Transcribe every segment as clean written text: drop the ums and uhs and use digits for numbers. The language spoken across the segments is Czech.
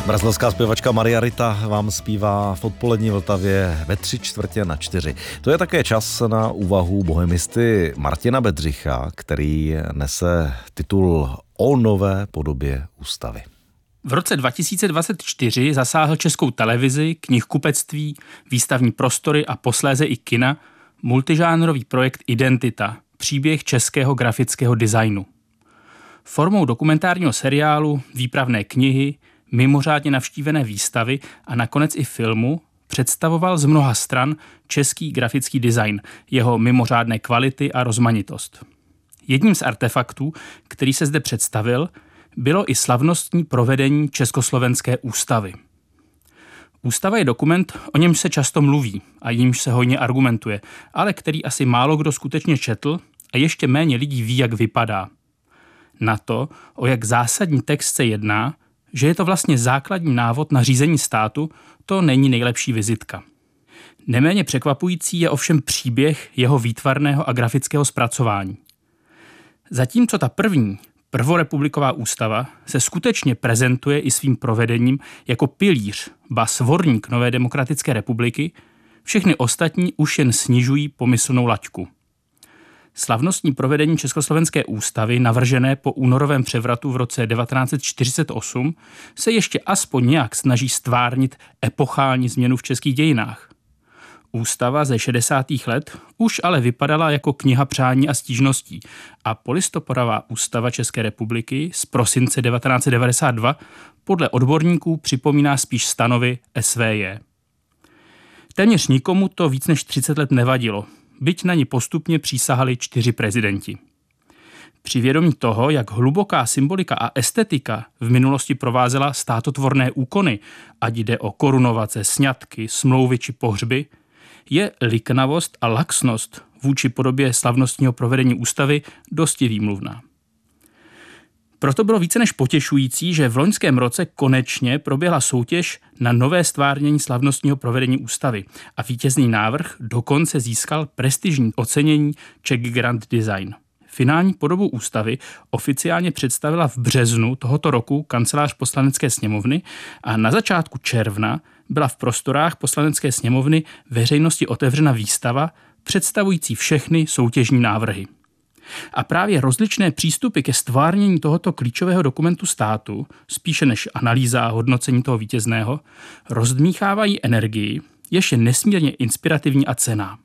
Brazilská zpěvačka Maria Rita vám zpívá v odpolední Vltavě ve 3/4. To je také čas na úvahu bohemisty Martina Bedřicha, který nese titul O nové podobě ústavy. V roce 2024 zasáhl Českou televizi, knihkupectví, výstavní prostory a posléze i kina multižánrový projekt Identita, příběh českého grafického designu. Formou dokumentárního seriálu, výpravné knihy, mimořádně navštívené výstavy a nakonec i filmu představoval z mnoha stran český grafický design, jeho mimořádné kvality a rozmanitost. Jedním z artefaktů, který se zde představil, bylo i slavnostní provedení Československé ústavy. Ústava je dokument, o němž se často mluví a jímž se hojně argumentuje, ale který asi málo kdo skutečně četl a ještě méně lidí ví, jak vypadá. Na to, o jak zásadní text se jedná, že je to vlastně základní návod na řízení státu, to není nejlepší vizitka. Neméně překvapující je ovšem příběh jeho výtvarného a grafického zpracování. Zatímco ta prvorepubliková ústava se skutečně prezentuje i svým provedením jako pilíř, ba svorník nové demokratické republiky, všechny ostatní už jen snižují pomyslnou laťku. Slavnostní provedení Československé ústavy, navržené po únorovém převratu v roce 1948, se ještě aspoň nějak snaží stvárnit epochální změnu v českých dějinách. Ústava ze 60. let už ale vypadala jako kniha přání a stížností a polistopadová ústava České republiky z prosince 1992 podle odborníků připomíná spíš stanovy SVJ. Téměř nikomu to víc než 30 let nevadilo, byť na ní postupně přísahali 4 prezidenti. Při vědomí toho, jak hluboká symbolika a estetika v minulosti provázela státotvorné úkony, ať jde o korunovace, sňatky, smlouvy či pohřby, je liknavost a laxnost vůči podobě slavnostního provedení ústavy dosti výmluvná. Proto bylo více než potěšující, že v loňském roce konečně proběhla soutěž na nové stvárnění slavnostního provedení ústavy a vítězný návrh dokonce získal prestižní ocenění Czech Grand Design. Finální podobu ústavy oficiálně představila v březnu tohoto roku kancelář Poslanecké sněmovny a na začátku června byla v prostorách Poslanecké sněmovny veřejnosti otevřena výstava představující všechny soutěžní návrhy. A právě rozličné přístupy ke stvárnění tohoto klíčového dokumentu státu, spíše než analýza a hodnocení toho vítězného, rozdmíchávají energii, jež je nesmírně inspirativní a cenná.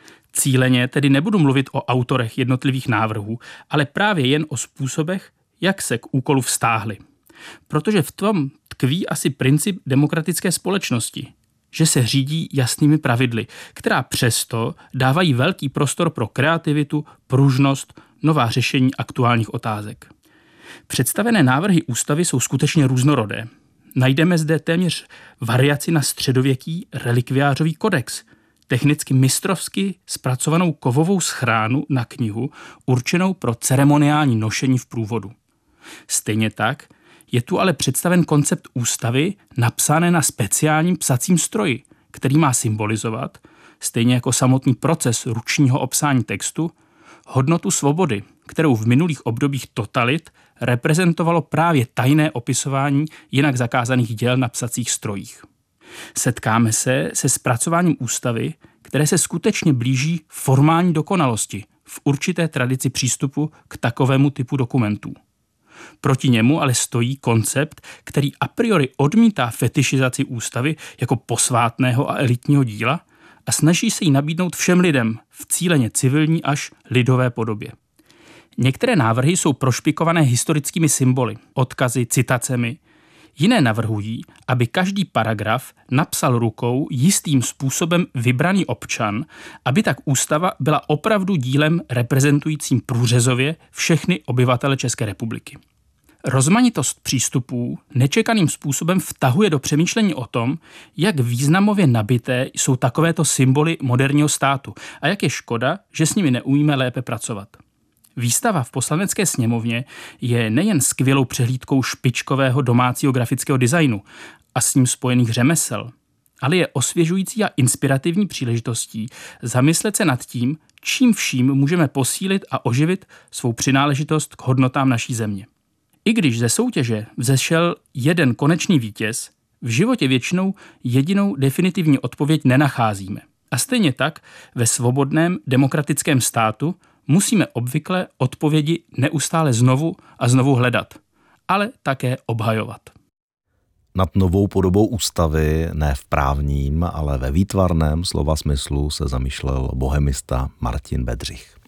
Cíleně tedy nebudu mluvit o autorech jednotlivých návrhů, ale právě jen o způsobech, jak se k úkolu vztáhli. Protože v tom tkví asi princip demokratické společnosti, že se řídí jasnými pravidly, která přesto dávají velký prostor pro kreativitu, pružnost, nová řešení aktuálních otázek. Představené návrhy ústavy jsou skutečně různorodé. Najdeme zde téměř variaci na středověký relikviářový kodex, technicky mistrovsky zpracovanou kovovou schránu na knihu určenou pro ceremoniální nošení v průvodu. Stejně tak je tu ale představen koncept ústavy napsané na speciálním psacím stroji, který má symbolizovat, stejně jako samotný proces ručního obsání textu, hodnotu svobody, kterou v minulých obdobích totalit reprezentovalo právě tajné opisování jinak zakázaných děl na psacích strojích. Setkáme se zpracováním ústavy, které se skutečně blíží formální dokonalosti v určité tradici přístupu k takovému typu dokumentů. Proti němu ale stojí koncept, který a priori odmítá fetišizaci ústavy jako posvátného a elitního díla a snaží se ji nabídnout všem lidem v cíleně civilní až lidové podobě. Některé návrhy jsou prošpikované historickými symboly, odkazy, citacemi. Jiné navrhují, aby každý paragraf napsal rukou jistým způsobem vybraný občan, aby tak ústava byla opravdu dílem reprezentujícím průřezově všechny obyvatele České republiky. Rozmanitost přístupů nečekaným způsobem vtahuje do přemýšlení o tom, jak významově nabité jsou takovéto symboly moderního státu a jak je škoda, že s nimi neumíme lépe pracovat. Výstava v Poslanecké sněmovně je nejen skvělou přehlídkou špičkového domácího grafického designu a s ním spojených řemesel, ale je osvěžující a inspirativní příležitostí zamyslet se nad tím, čím vším můžeme posílit a oživit svou přináležitost k hodnotám naší země. I když ze soutěže vzešel jeden konečný vítěz, v životě většinou jedinou definitivní odpověď nenacházíme. A stejně tak ve svobodném demokratickém státu musíme obvykle odpovědi neustále znovu a znovu hledat, ale také obhajovat. Nad novou podobou ústavy, ne v právním, ale ve výtvarném slova smyslu, se zamýšlel bohemista Martin Bedřich.